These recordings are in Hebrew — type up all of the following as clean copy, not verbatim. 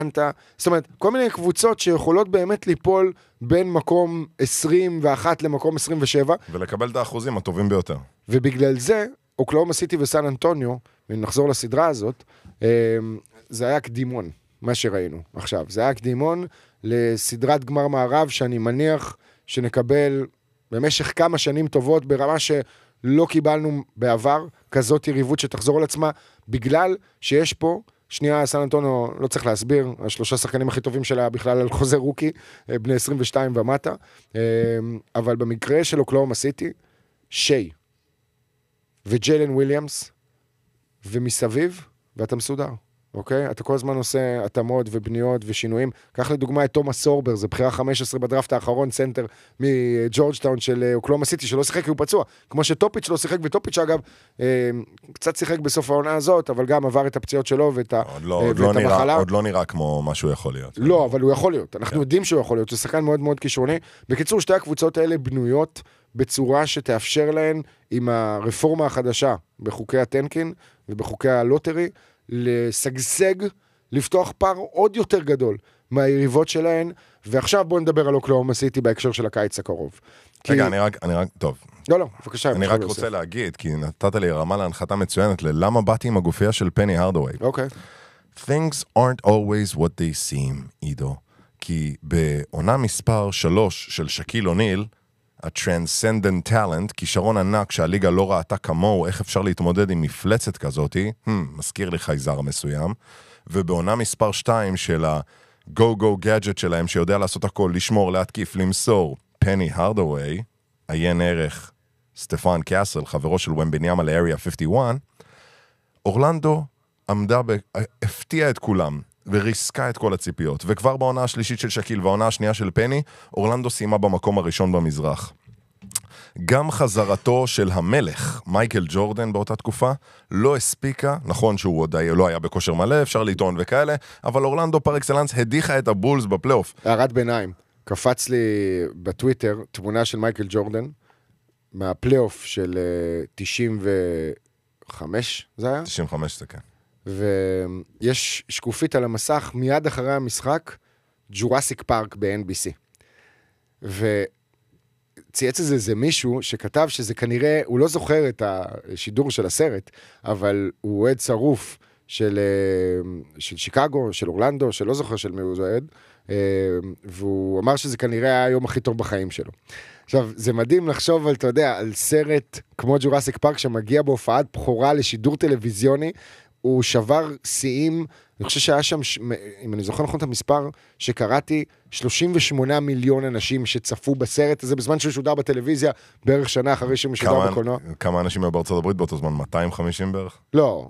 זאת אומרת, כל מיני קבוצות שיכולות באמת ליפול בין מקום 21 למקום 27. ולקבל את האחוזים הטובים ביותר. ובגלל זה, אוקלאומה סיטי וסן אנטוניו, ונחזור לסדרה הזאת, זה היה קדימון, מה שראינו עכשיו. זה היה קדימון לסדרת גמר מערב, שאני מניח שנקבל במשך כמה שנים טובות, ברמה שלא קיבלנו בעבר, כזאת יריבות שתחזור על עצמה, בגלל שיש פה, שנייה, סן אנטוניו לא צריך להסביר, השלושה שחקנים הכי טובים שלה בכלל על חוזה רוקי, בני 22 ומטה, אבל במקרה של אוקלאומה סיטי, שי, וג'יילן וויליאמס, ומסביב, ואתה מסודר, אוקיי? אתה כל הזמן עושה התאמות ובניות ושינויים. קח לדוגמה את תומאס סורבר, זה בחירה 15 בדראפט האחרון, סנטר מג'ורג'טאון של אוקלאומה סיטי, שלא שיחק כי הוא פצוע. כמו שטופיץ' לא שיחק, וטופיץ' אגב, קצת שיחק בסוף העונה הזאת, אבל גם עבר את הפציעות שלו ואת המחלה. עוד לא נראה כמו מה שהוא יכול להיות. לא, אבל הוא יכול להיות. אנחנו יודעים שהוא יכול להיות. זה שחקן מאוד מאוד כישרוני. בקיצור, שתי הקבוצות האלה בנויות בצורה שתאפשר להן עם הרפורמה החדשה בחוקי הטנקין ובחוקי הלוטרי, לסגסג, לפתוח פער עוד יותר גדול מהיריבות שלהן, ועכשיו בואו נדבר על אוקלאומה סיטי בהקשר של הקיץ הקרוב. רגע, אני רק, טוב. לא, בבקשה. אני רק רוצה להגיד, כי נתת לי רמה להנחתה מצוינת, ללמה באתי עם הגופייה של פני הרדווי. אוקיי. Things aren't always what they seem, עידו. כי בעונה מספר 3 של שקיל אוניל, ה-transcendent talent, כישרון ענק שהליגה לא ראתה כמוהו, איך אפשר להתמודד עם מפלצת כזאת, מזכיר לי חייזר מסוים, ובעונה מספר 2 של ה-go-go gadget שלהם, שיודע לעשות הכל, לשמור, להתקיף, למסור, פני הרדווי, עיין ערך סטפן קאסל, חברו של ומבניאמה לאריה 51, אורלנדו הפתיעה את כולם, וריסקה את כל הציפיות. וכבר בעונה השלישית של שקיל והעונה השנייה של פני, אורלנדו סיימה במקום הראשון במזרח. גם חזרתו של המלך, מייקל ג'ורדן באותה תקופה, לא הספיקה, נכון שהוא עוד לא היה בכושר מלא, אפשר לטעון וכאלה, אבל אורלנדו פר אקסלנס הדיחה את הבולס בפלייאוף. הערת ביניים, קפץ לי בטוויטר תמונה של מייקל ג'ורדן, מהפלייאוף של 95, זה היה? 95 זה כן. ויש שקופית על המסך מיד אחרי המשחק, ג'ורסיק פארק ב-NBC. וצייץ איזה מישהו שכתב שזה כנראה, הוא לא זוכר את השידור של הסרט, אבל הוא אוהד שרוף של שיקגו, של אורלנדו, שלא זוכר של מי הוא אוהד, והוא אמר שזה כנראה היה היום הכי טוב בחיים שלו. עכשיו, זה מדהים לחשוב על, אתה יודע, על סרט כמו ג'ורסיק פארק שמגיע בהופעת בחורה לשידור טלוויזיוני, הוא שבר שיאים, אני חושב שהיה שם, אם אני זוכר נכון את המספר, שקראתי 38 מיליון אנשים שצפו בסרט הזה, בזמן שהוא שודר בטלוויזיה, בערך שנה אחרי שהוא משודר בקולנוע. כמה אנשים היו בארצות הברית באותו זמן? 250 בערך? לא,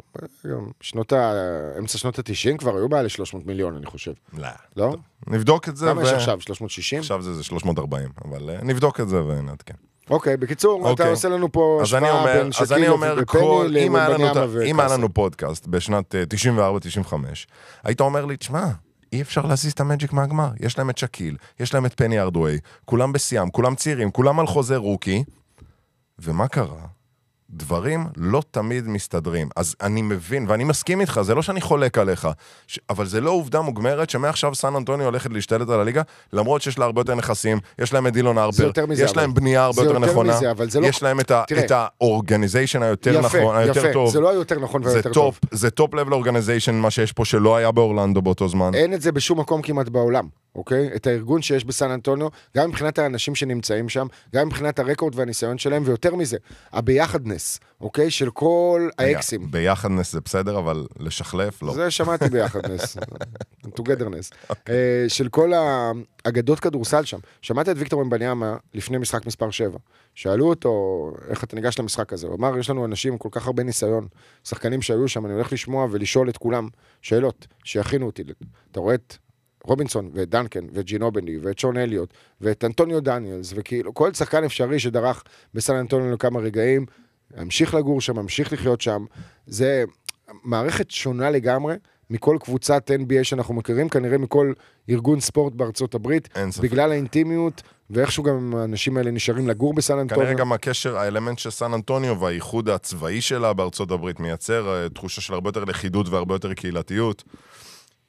אמצע שנות ה-90 כבר היו בעלי 300 מיליון, אני חושב. לא? נבדוק את זה. כמה יש עכשיו? 360? עכשיו זה 340, אבל נבדוק את זה ונעדכן. אוקיי, בקיצור, אתה עושה לנו פה השפעה בין שקיל ופני לבניאמה. אם היה לנו פודקאסט בשנת 94-95, היית אומר לי, תשמע, אי אפשר להזיז את המג'יק מהגמר. יש להם את שקיל, יש להם את פני הרדווי, כולם בסיום, כולם צעירים, כולם על חוזה רוקי. ומה קרה? דברים לא תמיד מסתדרים. אז אני מבין, ואני מסכים איתך, זה לא שאני חולק עליך, אבל זה לא עובדה מוגמרת שמעכשיו סן אנטוניו הולכת להשתלט על הליגה, למרות שיש לה הרבה יותר נכסים, יש להם את דילון הרפר, יש להם בנייה הרבה יותר נכונה, יש להם את האורגניזיישן היותר נכון, היותר טוב. זה לא היותר נכון ויותר טוב. זה טופ לבל אורגניזיישן, מה שיש פה שלא היה באורלנדו באותו זמן. אין את זה בשום מקום כמעט בעולם. אוקיי? את הארגון שיש בסן אנטוניו, גם מבחינת האנשים שנמצאים שם, גם מבחינת הרקורד והניסיון שלהם, ויותר מזה, הביחדנס, אוקיי? של כל האקסים. ביחדנס זה בסדר, אבל לשחלף, לא. זה שמעתי ביחדנס. togetherness. של כל האגדות כדורסל שם. שמעת את ויקטור מבניאמה לפני משחק מספר 7. שאלו אותו, איך אתה ניגש למשחק הזה? הוא אמר, יש לנו אנשים עם כל כך הרבה ניסיון, שחקנים שהיו שם, אני הולך לשמוע ולשאול את כולם שאלות, שיכינו אותי. אתה רואה את רובינסון, ואת דנקן, ואת ג'ינובני, ואת שון אליוט, ואת אנטוניו דניאלס, וכאילו, כל שחקן אפשרי שדרך בסן אנטוניו לכמה רגעים, המשיך לגור שם, המשיך לחיות שם, זה מערכת שונה לגמרי, מכל קבוצת NBA שאנחנו מכירים, כנראה מכל ארגון ספורט בארצות הברית, בגלל האינטימיות, ואיכשהו גם האנשים האלה נשארים לגור בסן אנטוניו. כנראה גם הקשר, האלמנט של סן אנטוניו והייחוד הצבאי שלה בארצות הברית, מייצר תחושה של הרבה יותר לכידות והרבה יותר קהילתיות.